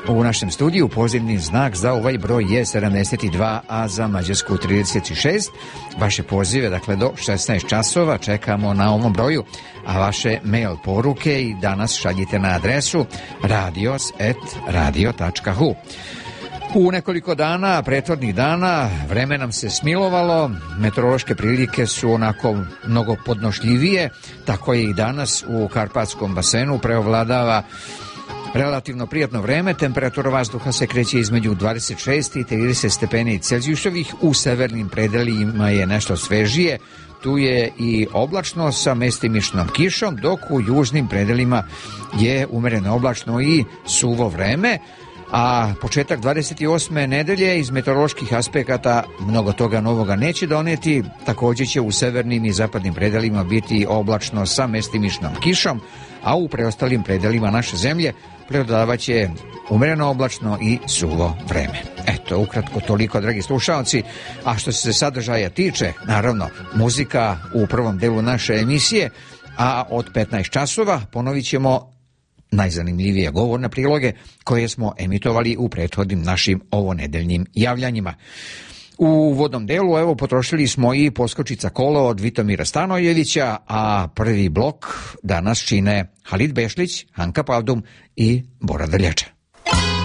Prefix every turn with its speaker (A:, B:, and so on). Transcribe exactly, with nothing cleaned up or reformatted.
A: U našem studiju pozivni znak za ovaj broj je sedamdeset dva, a za Mađarsku trideset šest. Vaše pozive, dakle, do šesnaest časova čekamo na ovom broju, a vaše mail poruke i danas šaljite na adresu radios at radio tačka hu. U nekoliko dana, prethodnih dana, vreme nam se smilovalo, meteorološke prilike su onako mnogo podnošljivije, tako je i danas u Karpatskom basenu preovladava relativno prijatno vreme, temperatura vazduha se kreće između dvadeset šest i trideset stepeni Celzijusovih, u severnim predelima je nešto svežije, tu je i oblačno sa mestimičnom kišom, dok u južnim predelima je umereno oblačno i suvo vreme, a početak dvadeset osme nedelje iz meteoroloških aspekata mnogo toga novoga neće doneti, također će u severnim i zapadnim predelima biti oblačno sa mestimičnom kišom, a u preostalim predelima naše zemlje prevladavaće umereno oblačno i suvo vreme. Eto, ukratko toliko, dragi slušalci, a što se sadržaja tiče, naravno, muzika u prvom delu naše emisije, a od petnaest časova ponovit ćemo najzanimljivije govorne priloge koje smo emitovali u prethodnim našim ovonedeljnim javljanjima. U uvodnom delu, evo, potrošili smo i Poskočica kolo od Vitomira Stanojevića, a prvi blok danas čine Halid Bešlić, Hanka Pavdum i Bora Drljača.